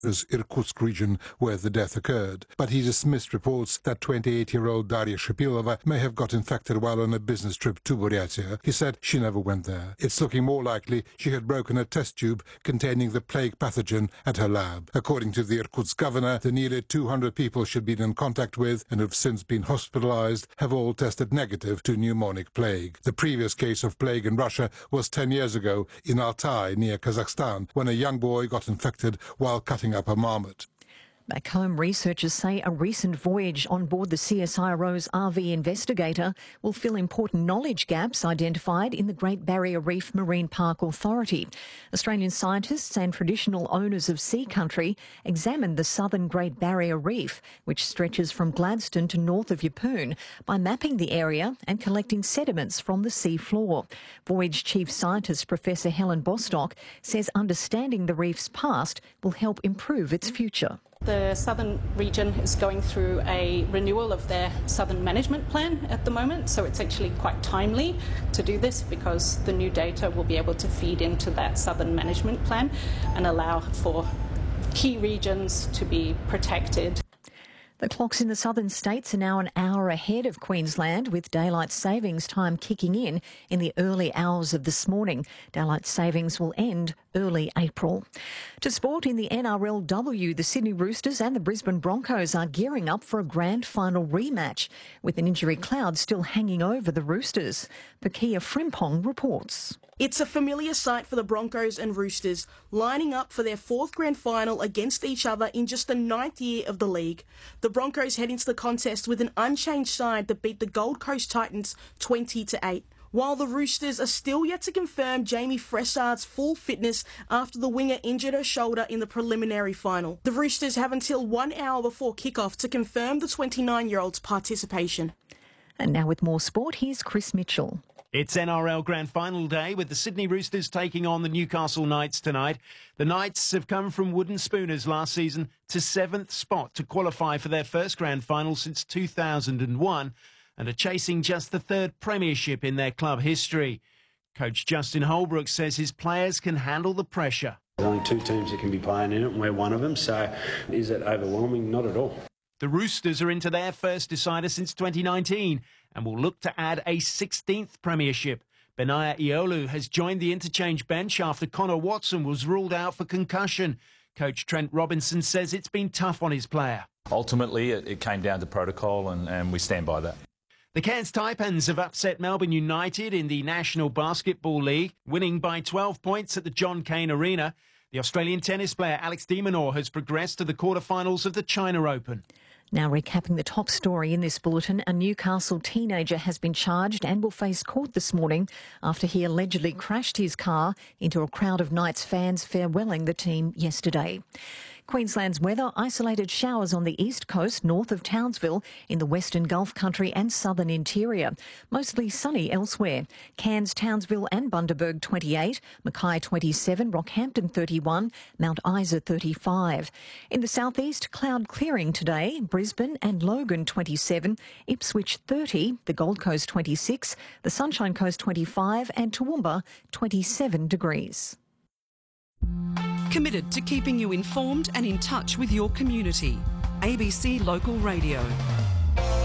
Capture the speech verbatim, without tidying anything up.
Irkutsk region where the death occurred, but he dismissed reports that twenty-eight-year-old Daria Shapilova may have got infected while on a business trip to Buryatia. He said she never went there. It's looking more likely she had broken a test tube containing the plague pathogen at her lab. According to the Irkutsk governor, the nearly two hundred people she'd been in contact with and have since been hospitalized have all tested negative to pneumonic plague. The previous case of plague in Russia was ten years ago in Altai near Kazakhstan, when a young boy got infected while cutting up a marmot. Back home, researchers say a recent voyage on board the C S I R O's R V Investigator will fill important knowledge gaps identified in the Great Barrier Reef Marine Park Authority. Australian scientists and traditional owners of sea country examined the southern Great Barrier Reef, which stretches from Gladstone to north of Yeppoon, by mapping the area and collecting sediments from the sea floor. Voyage Chief Scientist Professor Helen Bostock says understanding the reef's past will help improve its future. The southern region is going through a renewal of their southern management plan at the moment, so it's actually quite timely to do this because the new data will be able to feed into that southern management plan and allow for key regions to be protected. The clocks in the southern states are now an hour ahead of Queensland, with daylight savings time kicking in in the early hours of this morning. Daylight savings will end early April. To sport, in the N R L W, the Sydney Roosters and the Brisbane Broncos are gearing up for a grand final rematch, with an injury cloud still hanging over the Roosters. Pakia Frimpong reports. It's a familiar sight for the Broncos and Roosters, lining up for their fourth grand final against each other in just the ninth year of the league. The Broncos head into the contest with an unchanged side that beat the Gold Coast Titans twenty to eight. While the Roosters are still yet to confirm Jamie Fressard's full fitness after the winger injured her shoulder in the preliminary final. The Roosters have until one hour before kickoff to confirm the twenty-nine-year-old's participation. And now with more sport, here's Chris Mitchell. It's N R L Grand Final day with the Sydney Roosters taking on the Newcastle Knights tonight. The Knights have come from wooden spooners last season to seventh spot to qualify for their first Grand Final since two thousand one and are chasing just the third premiership in their club history. Coach Justin Holbrook says his players can handle the pressure. There's only two teams that can be playing in it and we're one of them, so is it overwhelming? Not at all. The Roosters are into their first decider since twenty nineteen and will look to add a sixteenth premiership. Benaya Iolu has joined the interchange bench after Connor Watson was ruled out for concussion. Coach Trent Robinson says it's been tough on his player. Ultimately, it, it came down to protocol and, and we stand by that. The Cairns Taipans have upset Melbourne United in the National Basketball League, winning by twelve points at the John Cain Arena. The Australian tennis player Alex de Minaur has progressed to the quarterfinals of the China Open. Now recapping the top story in this bulletin, a Newcastle teenager has been charged and will face court this morning after he allegedly crashed his car into a crowd of Knights fans farewelling the team yesterday. Queensland's weather: isolated showers on the east coast north of Townsville, in the western Gulf country and southern interior. Mostly sunny elsewhere. Cairns, Townsville and Bundaberg twenty-eight, Mackay twenty-seven, Rockhampton thirty-one, Mount Isa thirty-five. In the southeast, cloud clearing today. Brisbane and Logan twenty-seven, Ipswich thirty, the Gold Coast twenty-six, the Sunshine Coast twenty-five and Toowoomba twenty-seven degrees. Committed to keeping you informed and in touch with your community. A B C Local Radio.